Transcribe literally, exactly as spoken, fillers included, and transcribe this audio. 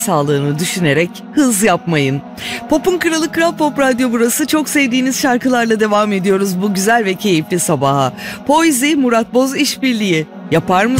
sağlığını düşünerek hız yapmayın. Pop'un kralı Kral Pop Radyo burası. Çok sevdiğiniz şarkılarla devam ediyoruz bu güzel ve keyifli sabaha. Poezy, Murat Boz işbirliği. Yapar mısın?